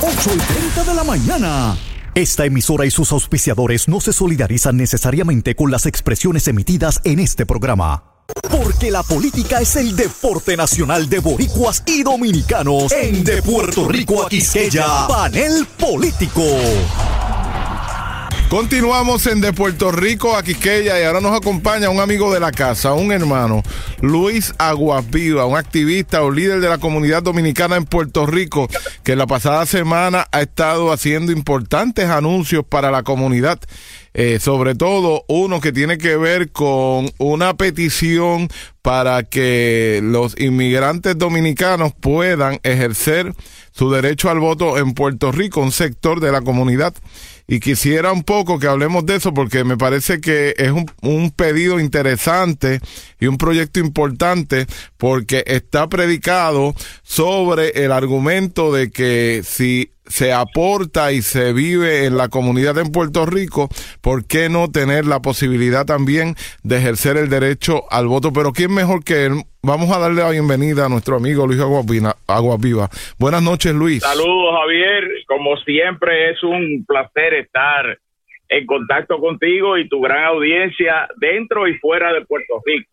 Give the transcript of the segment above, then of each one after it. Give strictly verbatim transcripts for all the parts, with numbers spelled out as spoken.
ocho y treinta de la mañana. Esta emisora y sus auspiciadores no se solidarizan necesariamente con las expresiones emitidas en este programa. Porque la política es el deporte nacional de boricuas y dominicanos. En De Puerto Rico a Quisqueya, Panel Político. Continuamos en De Puerto Rico a Quisqueya y ahora nos acompaña un amigo de la casa, un hermano, Luis Aguaviva, un activista o líder de la comunidad dominicana en Puerto Rico, que la pasada semana ha estado haciendo importantes anuncios para la comunidad. Eh, sobre todo uno que tiene que ver con una petición para que los inmigrantes dominicanos puedan ejercer su derecho al voto en Puerto Rico, un sector de la comunidad. Y quisiera un poco que hablemos de eso porque me parece que es un, un pedido interesante y un proyecto importante porque está predicado sobre el argumento de que si se aporta y se vive en la comunidad en Puerto Rico, ¿por qué no tener la posibilidad también de ejercer el derecho al voto? Pero ¿quién mejor que él? Vamos a darle la bienvenida a nuestro amigo Luis Aguaviva. Buenas noches, Luis. Saludos, Javier. Como siempre, es un placer estar en contacto contigo y tu gran audiencia dentro y fuera de Puerto Rico.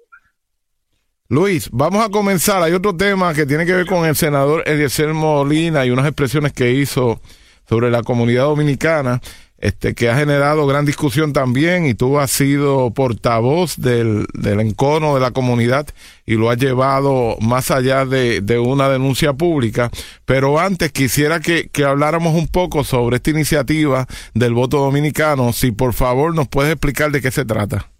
Luis, vamos a comenzar. Hay otro tema que tiene que ver con el senador Eliezer Molina y unas expresiones que hizo sobre la comunidad dominicana, este que ha generado gran discusión también, y tú has sido portavoz del, del encono de la comunidad y lo has llevado más allá de, de una denuncia pública. Pero antes quisiera que, que habláramos un poco sobre esta iniciativa del voto dominicano. Si por favor nos puedes explicar de qué se trata.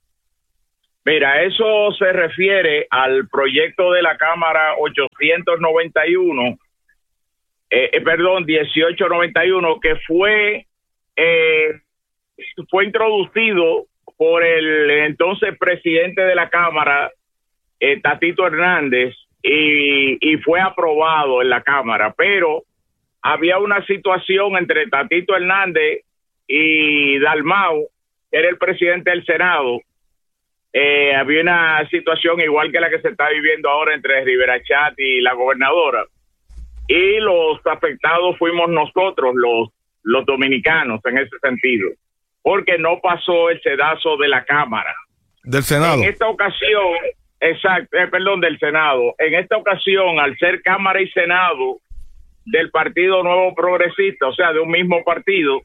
Mira, eso se refiere al proyecto de la Cámara ochocientos noventa y uno, eh, eh, perdón, dieciocho noventa y uno, que fue eh, fue introducido por el entonces presidente de la Cámara, eh, Tatito Hernández, y, y fue aprobado en la Cámara, pero había una situación entre Tatito Hernández y Dalmau, que era el presidente del Senado. Eh, había una situación igual que la que se está viviendo ahora entre Rivera Chat y la gobernadora, y los afectados fuimos nosotros, los los dominicanos, en ese sentido, porque no pasó el sedazo de la Cámara. Del Senado. En esta ocasión, exacto, eh, perdón, del Senado. En esta ocasión, al ser Cámara y Senado del Partido Nuevo Progresista, o sea, de un mismo partido,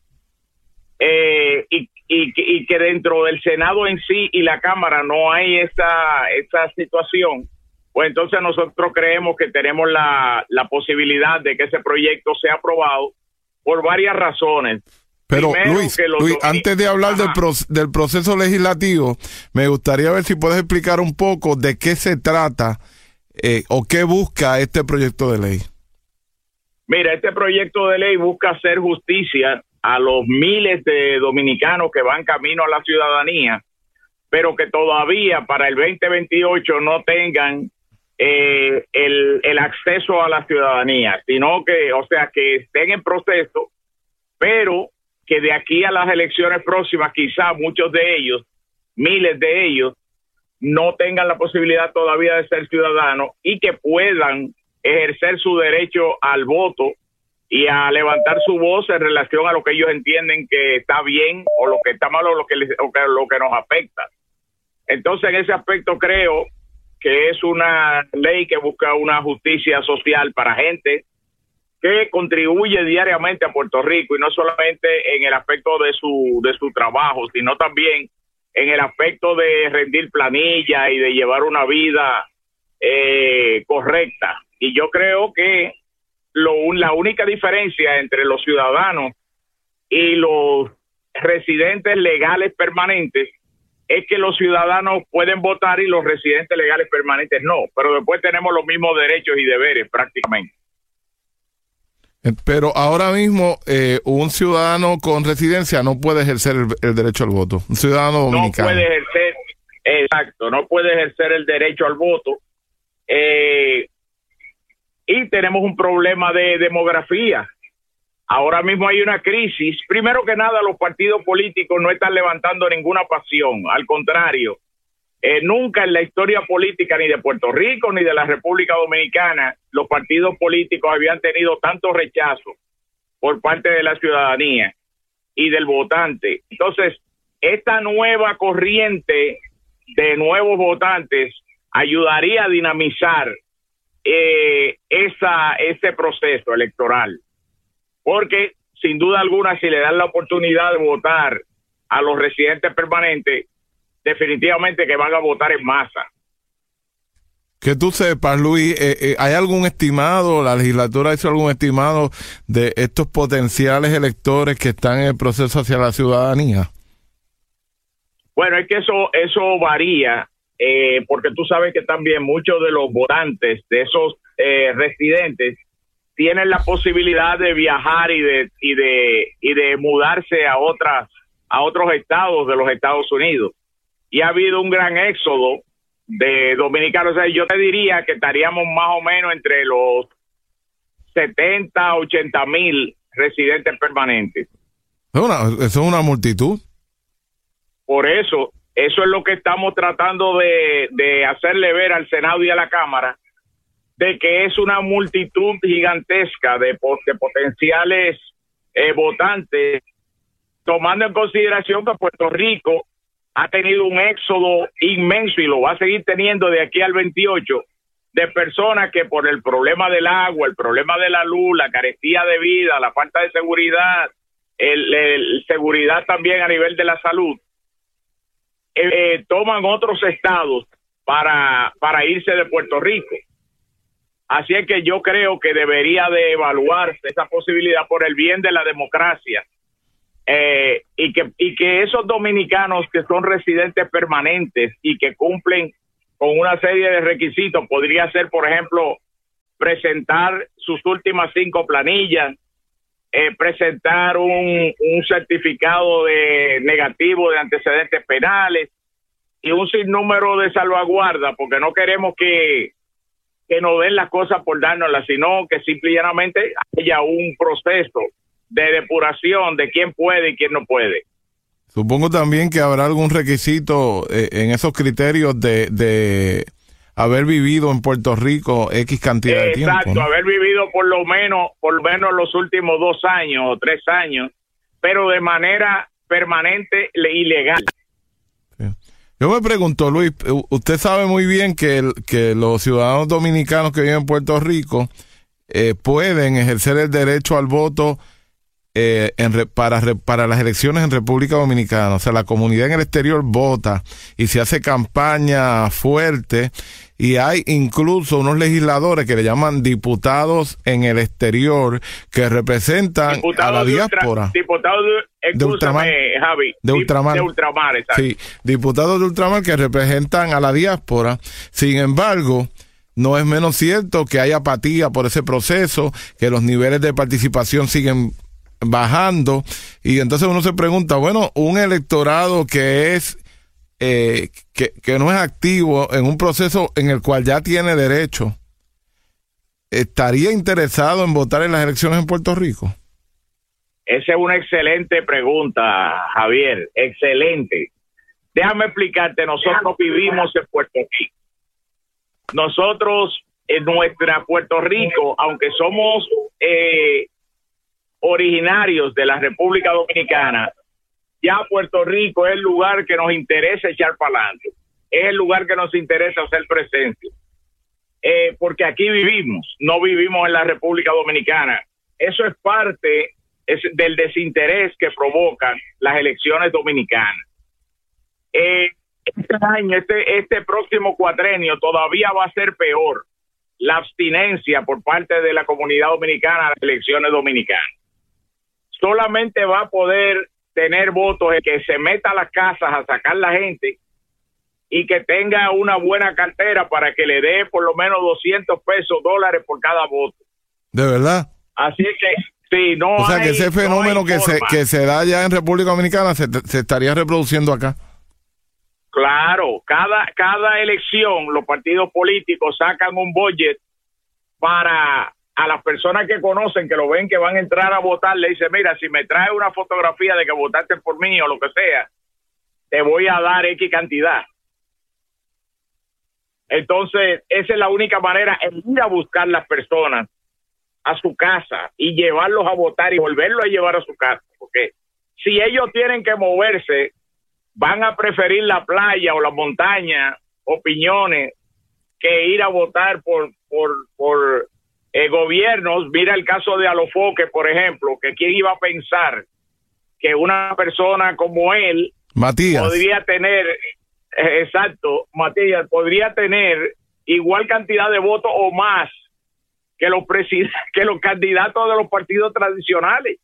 eh, y Y, y que dentro del Senado en sí y la Cámara no hay esa, esa situación, pues entonces nosotros creemos que tenemos la, la posibilidad de que ese proyecto sea aprobado por varias razones. Pero Primero, Luis, que los Luis dominic- antes de hablar del, pro, del proceso legislativo, me gustaría ver si puedes explicar un poco de qué se trata eh, o qué busca este proyecto de ley. Mira, este proyecto de ley busca hacer justicia a los miles de dominicanos que van camino a la ciudadanía, pero que todavía para el veinte veintiocho no tengan eh, el, el acceso a la ciudadanía, sino que, o sea, que estén en proceso, pero que de aquí a las elecciones próximas, quizá muchos de ellos, miles de ellos, no tengan la posibilidad todavía de ser ciudadanos y que puedan ejercer su derecho al voto y a levantar su voz en relación a lo que ellos entienden que está bien o lo que está mal o lo que, les, o que lo que nos afecta. Entonces, en ese aspecto creo que es una ley que busca una justicia social para gente que contribuye diariamente a Puerto Rico, y no solamente en el aspecto de su de su trabajo, sino también en el aspecto de rendir planilla y de llevar una vida eh, correcta. Y yo creo que Lo, la única diferencia entre los ciudadanos y los residentes legales permanentes es que los ciudadanos pueden votar y los residentes legales permanentes no, pero después tenemos los mismos derechos y deberes prácticamente. Pero ahora mismo eh, un ciudadano con residencia no puede ejercer el, el derecho al voto. Un ciudadano dominicano. No puede ejercer, exacto, no puede ejercer el derecho al voto. Eh, Y tenemos un problema de demografía. Ahora mismo hay una crisis. Primero que nada, los partidos políticos no están levantando ninguna pasión. Al contrario, eh, nunca en la historia política ni de Puerto Rico ni de la República Dominicana los partidos políticos habían tenido tanto rechazo por parte de la ciudadanía y del votante. Entonces, esta nueva corriente de nuevos votantes ayudaría a dinamizar eh, esa, ese proceso electoral, porque sin duda alguna, si le dan la oportunidad de votar a los residentes permanentes, definitivamente que van a votar en masa. Que tú sepas, Luis, eh, eh, ¿hay algún estimado, la legislatura hizo algún estimado de estos potenciales electores que están en el proceso hacia la ciudadanía? Bueno, es que eso eso varía, eh, porque tú sabes que también muchos de los votantes, de esos eh, residentes, tienen la posibilidad de viajar y de y de y de mudarse a otras a otros estados de los Estados Unidos. Y ha habido un gran éxodo de dominicanos. O sea, yo te diría que estaríamos más o menos entre los setenta, ochenta mil residentes permanentes. Es una, eso es una multitud. Por eso, eso es lo que estamos tratando de, de hacerle ver al Senado y a la Cámara, de que es una multitud gigantesca de, de potenciales eh, votantes, tomando en consideración que Puerto Rico ha tenido un éxodo inmenso y lo va a seguir teniendo de aquí al veintiocho, de personas que por el problema del agua, el problema de la luz, la carestía de vida, la falta de seguridad, el, el seguridad también a nivel de la salud, eh, eh, toman otros estados para, para irse de Puerto Rico. Así es que yo creo que debería de evaluarse esa posibilidad por el bien de la democracia. Eh, y que y que esos dominicanos que son residentes permanentes y que cumplen con una serie de requisitos, podría ser, por ejemplo, presentar sus últimas cinco planillas, eh, presentar un, un certificado de negativo de antecedentes penales y un sinnúmero de salvaguardas, porque no queremos que, que nos den las cosas por dárnoslas, sino que simplemente haya un proceso de depuración de quién puede y quién no puede. Supongo también que habrá algún requisito eh, en esos criterios de, de haber vivido en Puerto Rico X cantidad eh, de tiempo. Exacto, ¿no? Haber vivido por lo menos, por lo menos los últimos dos años o tres años, pero de manera permanente y legal. Sí. Yo me pregunto, Luis, usted sabe muy bien que, el, que los ciudadanos dominicanos que viven en Puerto Rico eh, pueden ejercer el derecho al voto Eh, en re, para, re, para las elecciones en República Dominicana. O sea, la comunidad en el exterior vota y se hace campaña fuerte, y hay incluso unos legisladores que le llaman diputados en el exterior que representan diputado a la diáspora. Diputados de, de ultramar, Javi, de ultramar, de ultramar exacto. Sí, diputados de ultramar que representan a la diáspora. Sin embargo, no es menos cierto que hay apatía por ese proceso, que los niveles de participación siguen bajando, y entonces uno se pregunta, bueno, un electorado que es eh, que, que no es activo en un proceso en el cual ya tiene derecho, ¿estaría interesado en votar en las elecciones en Puerto Rico? Esa es una excelente pregunta, Javier, excelente. Déjame explicarte, nosotros vivimos en Puerto Rico. Nosotros en nuestra Puerto Rico, aunque somos eh, originarios de la República Dominicana, ya Puerto Rico es el lugar que nos interesa echar para adelante, es el lugar que nos interesa hacer presencia, eh, porque aquí vivimos, no vivimos en la República Dominicana. Eso es parte es del desinterés que provocan las elecciones dominicanas. Eh, este año, este, este próximo cuatrenio todavía va a ser peor la abstinencia por parte de la comunidad dominicana a las elecciones dominicanas. Solamente va a poder tener votos el que se meta a las casas a sacar la gente y que tenga una buena cartera para que le dé por lo menos doscientos pesos, dólares por cada voto. ¿De verdad? Así es que, sí, no O sea, hay, que ese fenómeno no que se, que se da ya en República Dominicana se, se estaría reproduciendo acá. Claro, cada, cada elección los partidos políticos sacan un budget para a las personas que conocen, que lo ven, que van a entrar a votar, le dice, mira, si me traes una fotografía de que votaste por mí o lo que sea, te voy a dar X cantidad. Entonces, esa es la única manera, en ir a buscar las personas a su casa y llevarlos a votar y volverlos a llevar a su casa, porque si ellos tienen que moverse, van a preferir la playa o la montaña, opiniones, que ir a votar por por por eh, gobiernos. Mira el caso de Alofoque, por ejemplo, que quién iba a pensar que una persona como él, Matías, podría tener, eh, exacto, Matías, podría tener igual cantidad de votos o más que los presid- que los candidatos de los partidos tradicionales.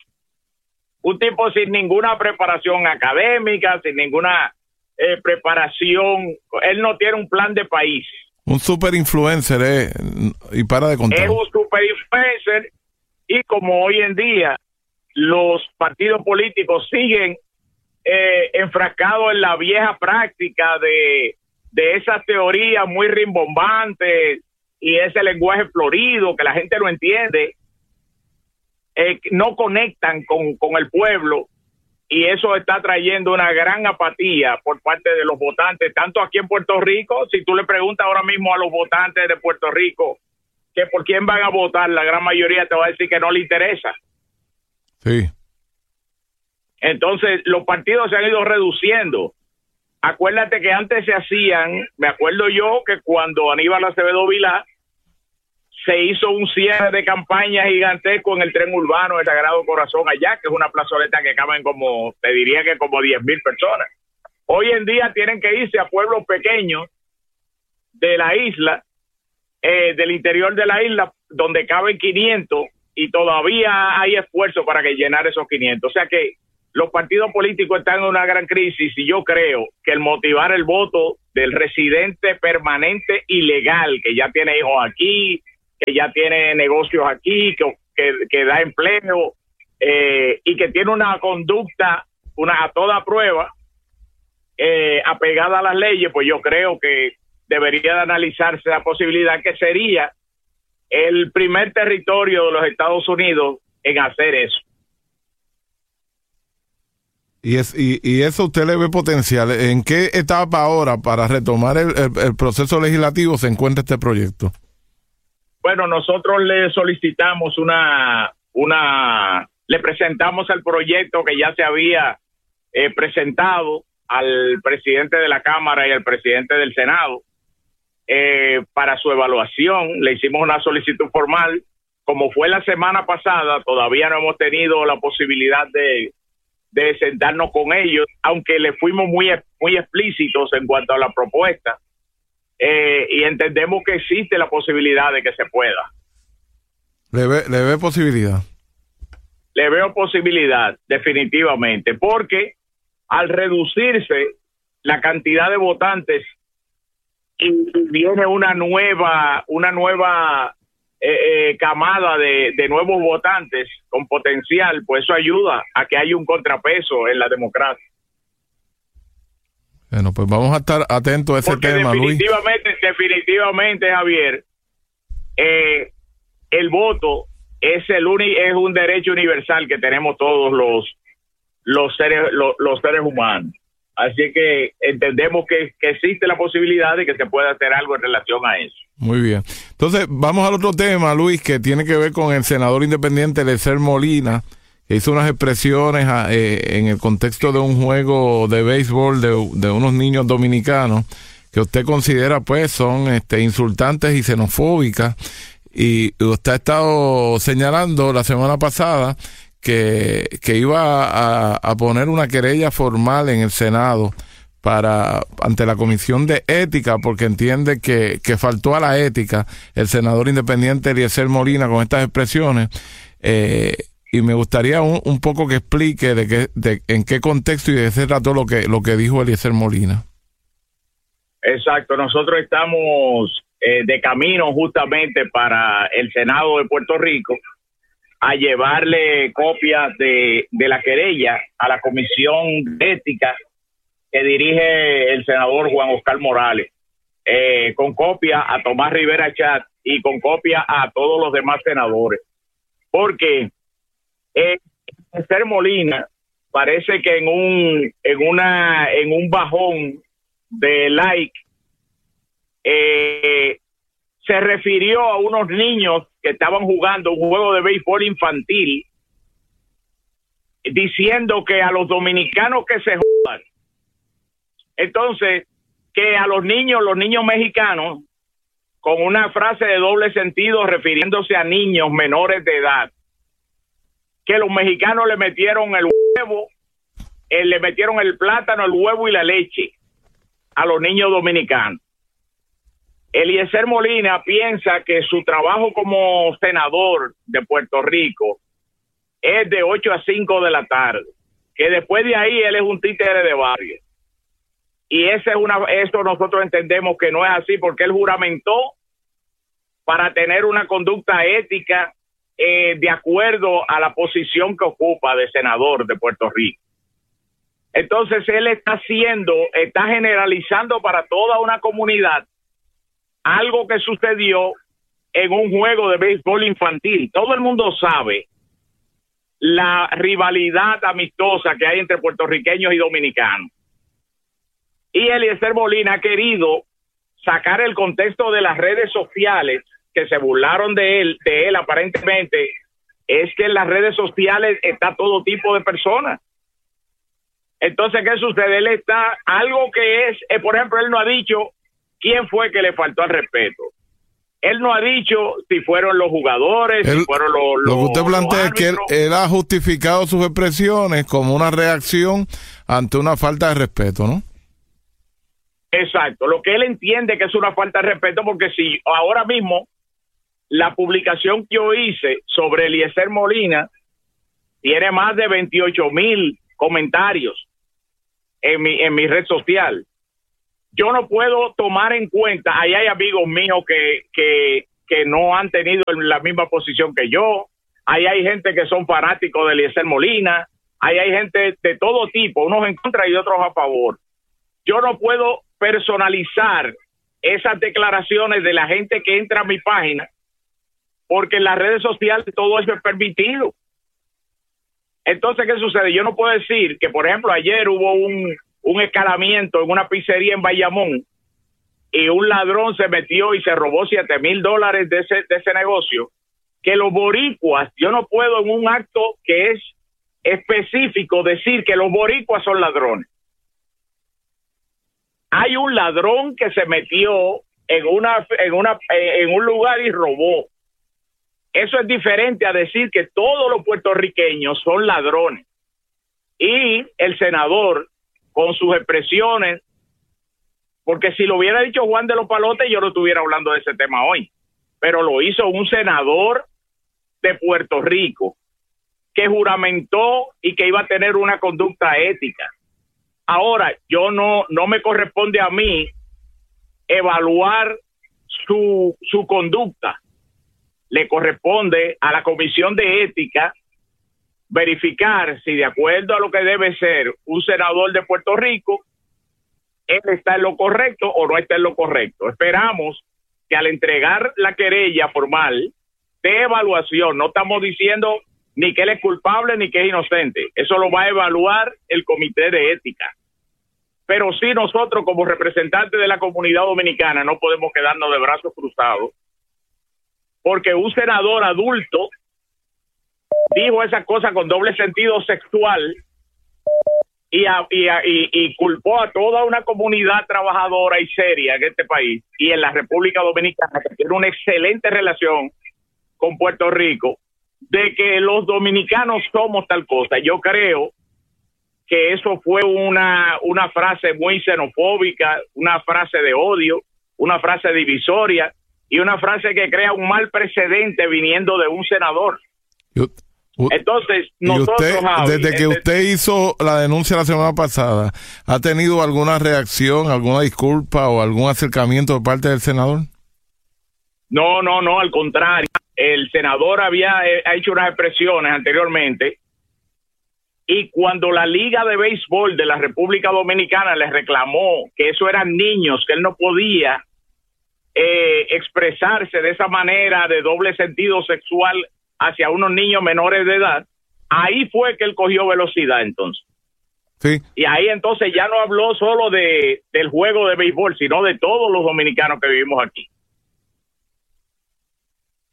Un tipo sin ninguna preparación académica, sin ninguna eh, preparación, él no tiene un plan de país. un super influencer, eh, y para de contar. Es un super influencer, y como hoy en día los partidos políticos siguen eh, enfrascados en la vieja práctica de, de esas teorías muy rimbombantes y ese lenguaje florido que la gente no entiende, eh, no conectan con, con el pueblo, y eso está trayendo una gran apatía por parte de los votantes, tanto aquí en Puerto Rico. Si tú le preguntas ahora mismo a los votantes de Puerto Rico que por quién van a votar, la gran mayoría te va a decir que no le interesa. Sí. Entonces, los partidos se han ido reduciendo. Acuérdate que antes se hacían, me acuerdo yo que cuando Aníbal Acevedo Vilá se hizo un cierre de campaña gigantesco en el tren urbano de Sagrado Corazón allá, que es una plazoleta que caben como, te diría que como diez mil personas. Hoy en día tienen que irse a pueblos pequeños de la isla, eh, del interior de la isla, donde caben quinientos, y todavía hay esfuerzo para que llenar esos quinientos. O sea que los partidos políticos están en una gran crisis, y yo creo que el motivar el voto del residente permanente ilegal, que ya tiene hijos aquí, que ya tiene negocios aquí, que, que, que da empleo, eh, y que tiene una conducta una a toda prueba, eh, apegada a las leyes, pues yo creo que debería de analizarse la posibilidad que sería el primer territorio de los Estados Unidos en hacer eso. Y, es, y, y eso usted le ve potencial. ¿En qué etapa ahora, para retomar el, el, el proceso legislativo, se encuentra este proyecto? Bueno, nosotros le solicitamos una, una, le presentamos el proyecto que ya se había eh, presentado al presidente de la Cámara y al presidente del Senado eh, para su evaluación. Le hicimos una solicitud formal. Como fue la semana pasada, todavía no hemos tenido la posibilidad de, de sentarnos con ellos, aunque le fuimos muy, muy explícitos en cuanto a la propuesta. Eh, y entendemos que existe la posibilidad de que se pueda. ¿Le ve, le ve posibilidad? Le veo posibilidad, definitivamente, porque al reducirse la cantidad de votantes y viene una nueva, una nueva eh, eh, camada de, de nuevos votantes con potencial, pues eso ayuda a que haya un contrapeso en la democracia. Bueno, pues vamos a estar atentos a ese Porque tema, definitivamente, Luis. definitivamente, Javier, eh, el voto es el uni, es un derecho universal que tenemos todos los los seres los, los seres humanos. Así que entendemos que, que existe la posibilidad de que se pueda hacer algo en relación a eso. Muy bien. Entonces, vamos al otro tema, Luis, que tiene que ver con el senador independiente Eliezer Molina, que hizo unas expresiones eh, en el contexto de un juego de béisbol de, de unos niños dominicanos que usted considera pues son este, insultantes y xenofóbicas, y usted ha estado señalando la semana pasada que, que iba a, a poner una querella formal en el Senado para ante la Comisión de Ética, porque entiende que, que faltó a la ética el senador independiente Eliezer Molina con estas expresiones. eh, Y me gustaría un, un poco que explique de qué, de en qué contexto y de qué se trató lo que lo que dijo Eliezer Molina. Exacto, nosotros estamos eh, de camino justamente para el Senado de Puerto Rico a llevarle copias de, de la querella a la Comisión de Ética que dirige el senador Juan Oscar Morales, eh, con copia a Tomás Rivera Chat y con copia a todos los demás senadores, porque Eh, Eliezer Molina parece que en un en una en un bajón de like eh, se refirió a unos niños que estaban jugando un juego de béisbol infantil, diciendo que a los dominicanos que se jodan. Entonces, que a los niños, los niños mexicanos, con una frase de doble sentido refiriéndose a niños menores de edad, que los mexicanos le metieron el huevo, eh, le metieron el plátano, el huevo y la leche a los niños dominicanos. Eliezer Molina piensa que su trabajo como senador de Puerto Rico es de ocho a cinco de la tarde, que después de ahí él es un títere de barrio. Y esa es una, eso nosotros entendemos que no es así, porque él juramentó para tener una conducta ética eh, de acuerdo a la posición que ocupa de senador de Puerto Rico. Entonces él está haciendo, está generalizando para toda una comunidad algo que sucedió en un juego de béisbol infantil. Todo el mundo sabe la rivalidad amistosa que hay entre puertorriqueños y dominicanos. Y Eliezer Molina ha querido sacar el contexto de las redes sociales que se burlaron de él, de él aparentemente, es que en las redes sociales está todo tipo de personas. Entonces, ¿qué sucede? Él está, algo que es, eh, por ejemplo, él no ha dicho quién fue que le faltó al respeto. Él no ha dicho si fueron los jugadores, él, si fueron los, los Lo que usted plantea es que él, él ha justificado sus expresiones como una reacción ante una falta de respeto, ¿no? Exacto, lo que él entiende que es una falta de respeto, porque si ahora mismo la publicación que yo hice sobre Eliezer Molina tiene más de veintiocho mil comentarios en mi, en mi red social. Yo no puedo tomar en cuenta, ahí hay amigos míos que, que, que no han tenido la misma posición que yo, ahí hay gente que son fanáticos de Eliezer Molina, ahí hay gente de todo tipo, unos en contra y otros a favor. Yo no puedo personalizar esas declaraciones de la gente que entra a mi página, porque en las redes sociales todo eso es permitido. Entonces, ¿qué sucede? Yo no puedo decir que, por ejemplo, ayer hubo un, un escalamiento en una pizzería en Bayamón y un ladrón se metió y se robó siete mil dólares de ese, de ese negocio, que los boricuas, yo no puedo en un acto que es específico decir que los boricuas son ladrones. Hay un ladrón que se metió en una en una en un lugar y robó. Eso es diferente a decir que todos los puertorriqueños son ladrones. Y el senador, con sus expresiones, porque si lo hubiera dicho Juan de los Palotes, yo no estuviera hablando de ese tema hoy. Pero lo hizo un senador de Puerto Rico que juramentó y que iba a tener una conducta ética. Ahora, yo no, no me corresponde a mí evaluar su, su conducta. Le corresponde a la Comisión de Ética verificar si, de acuerdo a lo que debe ser un senador de Puerto Rico, él está en lo correcto o no está en lo correcto. Esperamos que al entregar la querella formal de evaluación, no estamos diciendo ni que él es culpable ni que es inocente, eso lo va a evaluar el Comité de Ética. Pero sí, nosotros como representantes de la comunidad dominicana no podemos quedarnos de brazos cruzados, porque un senador adulto dijo esa cosa con doble sentido sexual y, a, y, a, y, y culpó a toda una comunidad trabajadora y seria en este país y en la República Dominicana, que tiene una excelente relación con Puerto Rico, de que los dominicanos somos tal cosa. Yo creo que eso fue una, una frase muy xenofóbica, una frase de odio, una frase divisoria y una frase que crea un mal precedente viniendo de un senador. Yo, u, Entonces, nosotros, usted, Javi, desde que usted hizo la denuncia la semana pasada, ¿ha tenido alguna reacción, alguna disculpa o algún acercamiento de parte del senador? No, no, no, al contrario. El senador había eh, hecho unas expresiones anteriormente y cuando la Liga de Béisbol de la República Dominicana le reclamó que eso eran niños, que él no podía eh, expresarse de esa manera de doble sentido sexual hacia unos niños menores de edad, ahí fue que él cogió velocidad entonces. Sí. Y ahí entonces ya no habló solo de del juego de béisbol, sino de todos los dominicanos que vivimos aquí.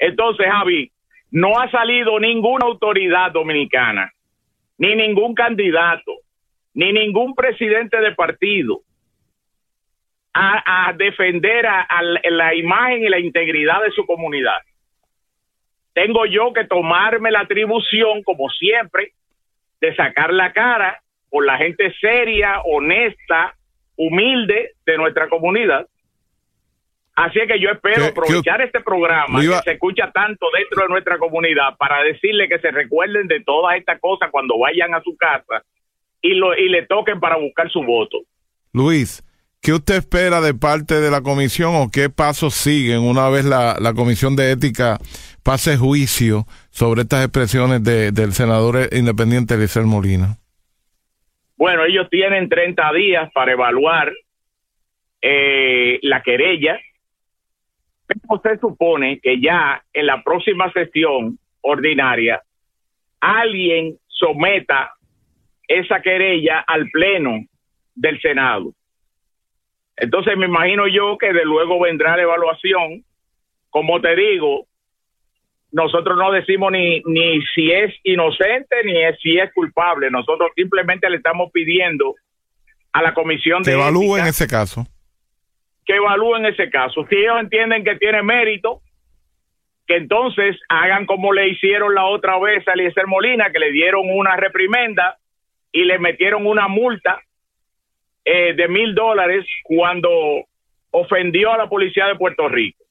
Entonces, Javi, no ha salido ninguna autoridad dominicana, ni ningún candidato, ni ningún presidente de partido a, a defender a, a la imagen y la integridad de su comunidad. Tengo yo que tomarme la atribución, como siempre, de sacar la cara por la gente seria, honesta, humilde de nuestra comunidad. Así es que yo espero ¿Qué, aprovechar qué, este programa iba, que se escucha tanto dentro de nuestra comunidad para decirle que se recuerden de todas estas cosas cuando vayan a su casa y, lo, y le toquen para buscar su voto. Luis, ¿qué usted espera de parte de la comisión o qué pasos siguen una vez la, la comisión de ética pase juicio sobre estas expresiones de, del senador independiente Eliezer Molina? Bueno, ellos tienen treinta días para evaluar eh, la querella. Pero se supone que ya en la próxima sesión ordinaria alguien someta esa querella al pleno del Senado. Entonces me imagino yo que de luego vendrá la evaluación. Como te digo, nosotros no decimos ni, ni si es inocente ni es, si es culpable. Nosotros simplemente le estamos pidiendo a la comisión de que evalúen ética ese caso. Que evalúen ese caso. Si ellos entienden que tiene mérito, que entonces hagan como le hicieron la otra vez a Eliezer Molina, que le dieron una reprimenda y le metieron una multa eh, de mil dólares cuando ofendió a la policía de Puerto Rico.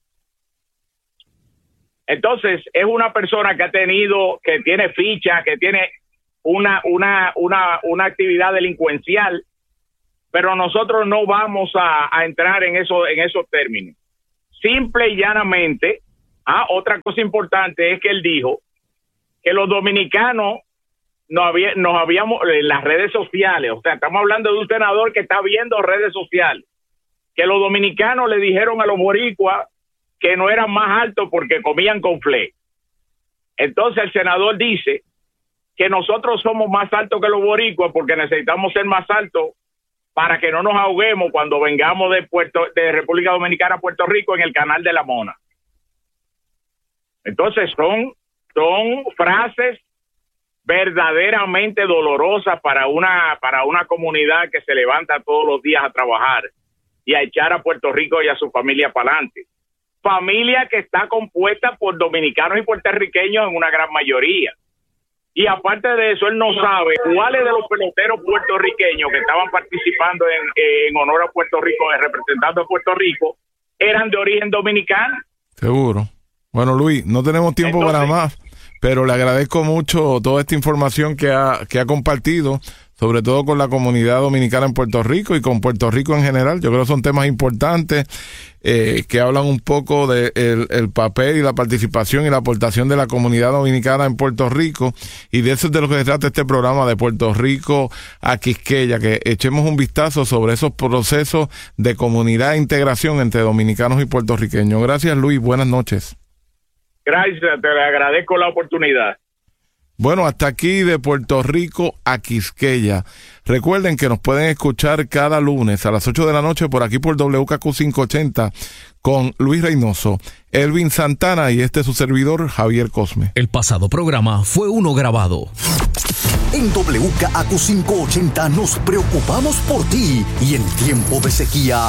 Entonces, es una persona que ha tenido, que tiene ficha, que tiene una, una, una, una actividad delincuencial, pero nosotros no vamos a, a entrar en eso, en esos términos. Simple y llanamente, ah, otra cosa importante es que él dijo que los dominicanos nos, había, nos habíamos, en las redes sociales, o sea, estamos hablando de un senador que está viendo redes sociales, que los dominicanos le dijeron a los boricuas que no eran más altos porque comían conflé. Entonces el senador dice que nosotros somos más altos que los boricuas porque necesitamos ser más altos para que no nos ahoguemos cuando vengamos de Puerto, de República Dominicana a Puerto Rico en el Canal de la Mona. Entonces son, son frases verdaderamente dolorosas para una, para una comunidad que se levanta todos los días a trabajar y a echar a Puerto Rico y a su familia para adelante. Familia que está compuesta por dominicanos y puertorriqueños en una gran mayoría. Y aparte de eso, él no sabe cuáles de los peloteros puertorriqueños que estaban participando en, en honor a Puerto Rico, representando a Puerto Rico, eran de origen dominicano. Seguro. Bueno, Luis, no tenemos tiempo Entonces, para más, pero le agradezco mucho toda esta información que ha, que ha compartido, sobre todo con la comunidad dominicana en Puerto Rico y con Puerto Rico en general. Yo creo que son temas importantes eh, que hablan un poco de el, el papel y la participación y la aportación de la comunidad dominicana en Puerto Rico, y de eso es de lo que se trata este programa, de Puerto Rico a Quisqueya, que echemos un vistazo sobre esos procesos de comunidad e integración entre dominicanos y puertorriqueños. Gracias, Luis. Buenas noches. Gracias, te agradezco la oportunidad. Bueno, hasta aquí de Puerto Rico a Quisqueya. Recuerden que nos pueden escuchar cada lunes a las ocho de la noche por aquí por W K Q quinientos ochenta con Luis Reynoso, Elvin Santana y este su servidor Javier Cosme. El pasado programa fue uno grabado. En W K Q quinientos ochenta nos preocupamos por ti y en tiempo de sequía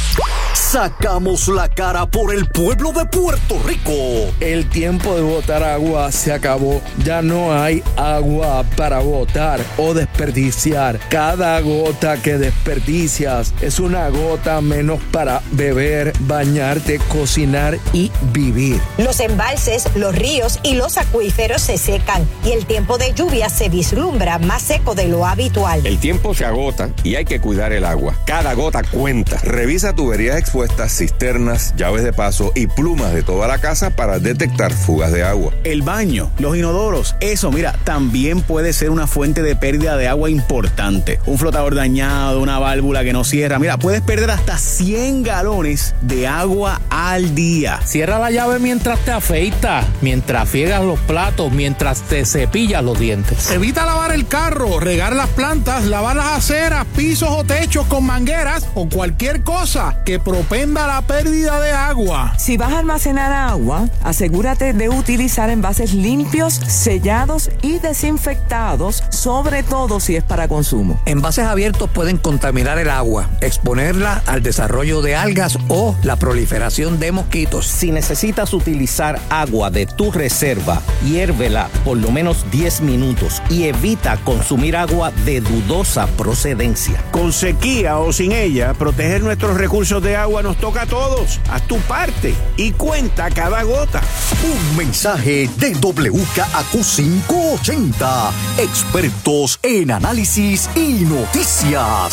sacamos la cara por el pueblo de Puerto Rico. El tiempo de botar agua se acabó. Ya no hay agua para botar o desperdiciar. Cada gota que desperdicias es una gota menos para beber, bañarte, cocinar y vivir. Los embalses, los ríos y los acuíferos se secan y el tiempo de lluvia se vislumbra más seco de lo habitual. El tiempo se agota y hay que cuidar el agua. Cada gota cuenta. Revisa tuberías expuestas, cisternas, llaves de paso y plumas de toda la casa para detectar fugas de agua. El baño, los inodoros, eso, mira, también puede ser una fuente de pérdida de agua importante. Un flotador dañado, una válvula que no cierra, mira, puedes perder hasta cien galones de agua al día. Cierra la llave mientras te afeitas, mientras friegas los platos, mientras te cepillas los dientes. Evita lavar lavar el carro, regar las plantas, lavar las aceras, pisos o techos con mangueras o cualquier cosa que propenda la pérdida de agua. Si vas a almacenar agua, asegúrate de utilizar envases limpios, sellados y desinfectados, sobre todo si es para consumo. Envases abiertos pueden contaminar el agua, exponerla al desarrollo de algas o la proliferación de mosquitos. Si necesitas utilizar agua de tu reserva, hiérvela por lo menos diez minutos y evita consumir agua de dudosa procedencia. Con sequía o sin ella, proteger nuestros recursos de agua nos toca a todos. Haz tu parte y cuenta cada gota. Un mensaje de W K A Q quinientos ochenta, expertos en análisis y noticias.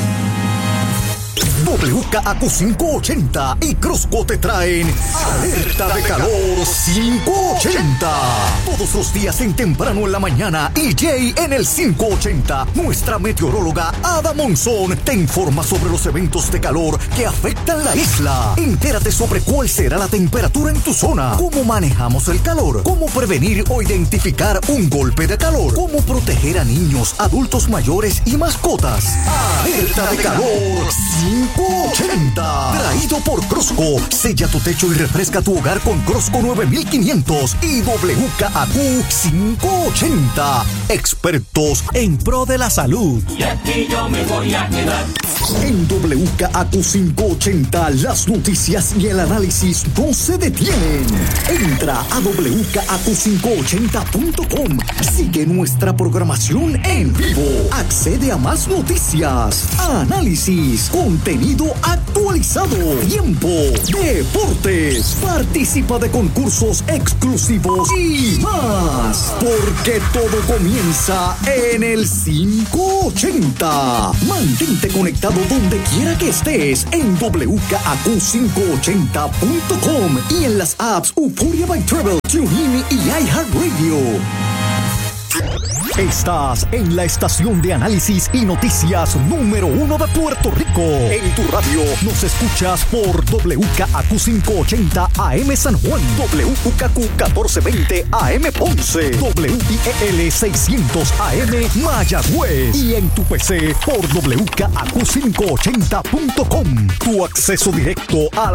W K A Q quinientos ochenta y Crosco te traen Alerta de Calor quinientos ochenta. Todos los días en temprano en la mañana y Jay en el quinientos ochenta. Nuestra meteoróloga Ada Monzón te informa sobre los eventos de calor que afectan la isla. Entérate sobre cuál será la temperatura en tu zona, cómo manejamos el calor, cómo prevenir o identificar un golpe de calor, cómo proteger a niños, adultos mayores y mascotas. Alerta de Calor quinientos ochenta. Traído por Crosco. Sella tu techo y refresca tu hogar con Crosco nueve mil quinientos y W K A Q quinientos ochenta. Expertos en pro de la salud. Y aquí yo me voy a quedar. En W K A Q quinientos ochenta las noticias y el análisis no se detienen. Entra a W K A Q quinientos ochenta punto com. Sigue nuestra programación en vivo. Accede a más noticias, análisis, contenido actualizado, tiempo, deportes, participa de concursos exclusivos y más. Porque todo comienza en el quinientos ochenta. Mantente conectado donde quiera que estés en W K A Q quinientos ochenta punto com y en las apps Euphoria by Travel, TuneIn y iHeartRadio. Estás en la estación de análisis y noticias número uno de Puerto Rico. En tu radio nos escuchas por W K A Q quinientos ochenta A M San Juan, W K Q catorce veinte A M Ponce, W I E L seiscientos A M Mayagüez y en tu P C por W K A Q quinientos ochenta punto com. Tu acceso directo a